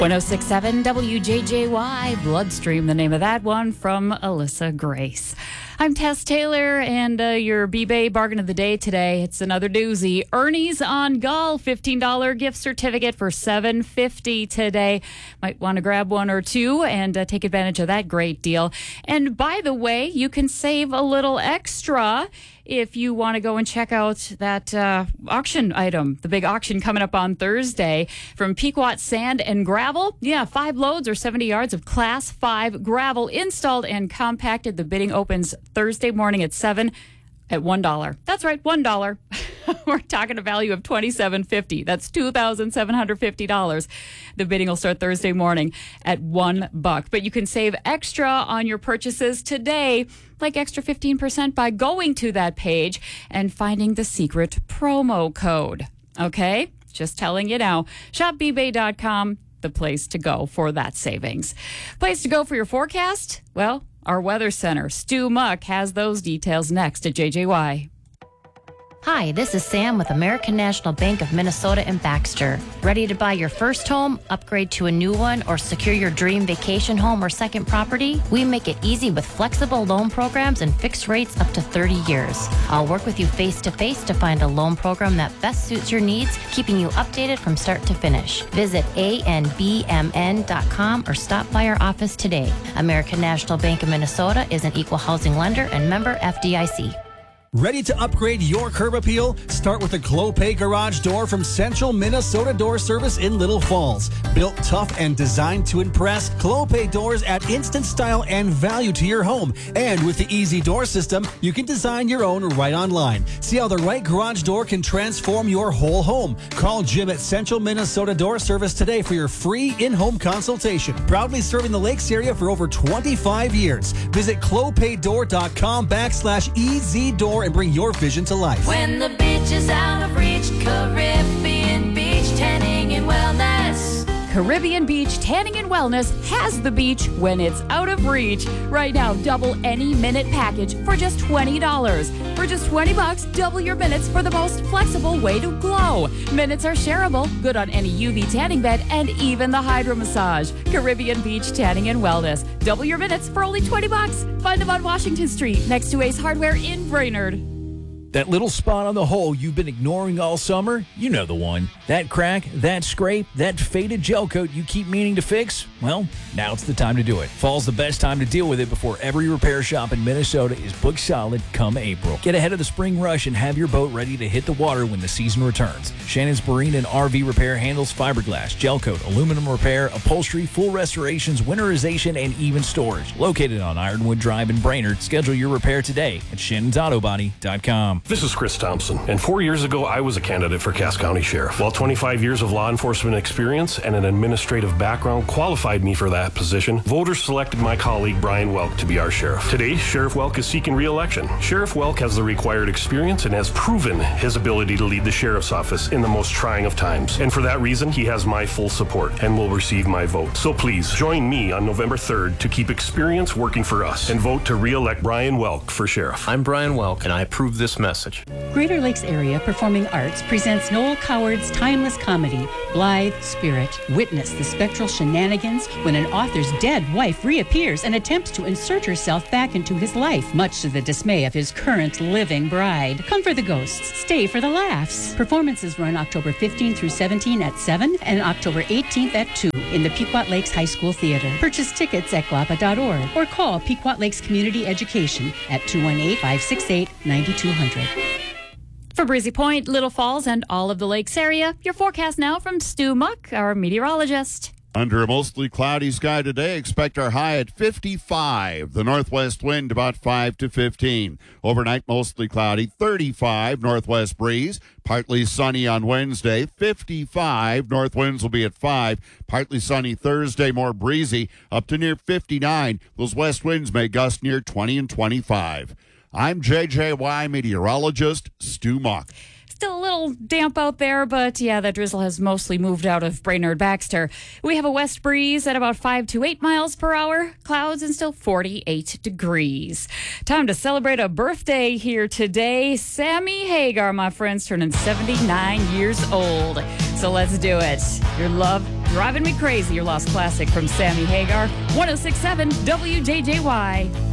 106.7 WJJY, Bloodstream, the name of that one from Alyssa Grace. I'm Tess Taylor, and your B-Bay bargain of the day today. It's another doozy. Ernie's on Gull, $15 gift certificate for $7.50 today. Might want to grab one or two and take advantage of that great deal. And by the way, you can save a little extra if you want to go and check out that auction item, the big auction coming up on Thursday from Pequot Sand and Gravel. Yeah, 5 loads or 70 yards of Class 5 gravel installed and compacted. The bidding opens Thursday morning at 7 at $1. That's right, $1. We're talking a value of $2,750. That's $2,750. The bidding will start Thursday morning at $1. But you can save extra on your purchases today, like extra 15% by going to that page and finding the secret promo code. Okay? Just telling you now. ShopBbay.com, the place to go for that savings. Place to go for your forecast? Well, our weather center, Stu Muck, has those details next at JJY. Hi, this is Sam with American National Bank of Minnesota in Baxter. Ready to buy your first home, upgrade to a new one, or secure your dream vacation home or second property? We make it easy with flexible loan programs and fixed rates up to 30 years. I'll work with you face-to-face to find a loan program that best suits your needs, keeping you updated from start to finish. Visit anbmn.com or stop by our office today. American National Bank of Minnesota is an equal housing lender and member FDIC. Ready to upgrade your curb appeal? Start with the Clopay Garage Door from Central Minnesota Door Service in Little Falls. Built tough and designed to impress, Clopay doors add instant style and value to your home. And with the Easy Door system, you can design your own right online. See how the right garage door can transform your whole home. Call Jim at Central Minnesota Door Service today for your free in-home consultation. Proudly serving the Lakes area for over 25 years. Visit clopaydoor.com/EasyDoor and bring your vision to life. When the beach is out of reach, Caribbean Beach Tanning and Wellness. Caribbean Beach Tanning and Wellness has the beach when it's out of reach. Right now, double any minute package for just $20. For just $20, double your minutes for the most flexible way to glow. Minutes are shareable, good on any UV tanning bed, and even the hydro massage. Caribbean Beach Tanning and Wellness. Double your minutes for only $20. Find them on Washington Street next to Ace Hardware in Brainerd. That little spot on the hole you've been ignoring all summer, you know the one. That crack, that scrape, that faded gel coat you keep meaning to fix? Well, now it's the time to do it. Fall's the best time to deal with it before every repair shop in Minnesota is booked solid come April. Get ahead of the spring rush and have your boat ready to hit the water when the season returns. Shannon's Marine and RV Repair handles fiberglass, gel coat, aluminum repair, upholstery, full restorations, winterization, and even storage. Located on Ironwood Drive in Brainerd, schedule your repair today at shannonsautobody.com. This is Chris Thompson, and 4 years ago, I was a candidate for Cass County Sheriff. While 25 years of law enforcement experience and an administrative background qualified me for that position, voters selected my colleague Brian Welk to be our sheriff. Today, Sheriff Welk is seeking re-election. Sheriff Welk has the required experience and has proven his ability to lead the sheriff's office in the most trying of times. And for that reason, he has my full support and will receive my vote. So please, join me on November 3rd to keep experience working for us and vote to re-elect Brian Welk for sheriff. I'm Brian Welk, and I approve this message. Greater Lakes Area Performing Arts presents Noel Coward's timeless comedy, Blithe Spirit. Witness the spectral shenanigans when an author's dead wife reappears and attempts to insert herself back into his life, much to the dismay of his current living bride. Come for the ghosts, stay for the laughs. Performances run October 15 through 17 at 7 and October 18th at 2 in the Pequot Lakes High School Theater. Purchase tickets at glapa.org or call Pequot Lakes Community Education at 218-568-9200. For Breezy Point, Little Falls, and all of the Lakes area, your forecast now from Stu Muck, our meteorologist. Under a mostly cloudy sky today, expect our high at 55. The northwest wind about 5 to 15. Overnight, mostly cloudy, 35 northwest breeze. Partly sunny on Wednesday, 55. North winds will be at 5. Partly sunny Thursday, more breezy, up to near 59. Those west winds may gust near 20 and 25. I'm JJY meteorologist Stu Muck. Still a little damp out there, but yeah, that drizzle has mostly moved out of Brainerd Baxter. We have a west breeze at about 5 to 8 miles per hour. Clouds and still 48 degrees. Time to celebrate a birthday here today. Sammy Hagar, my friends, turning 79 years old. So let's do it. Your love Driving Me Crazy, your lost classic from Sammy Hagar. 106.7 WJJY.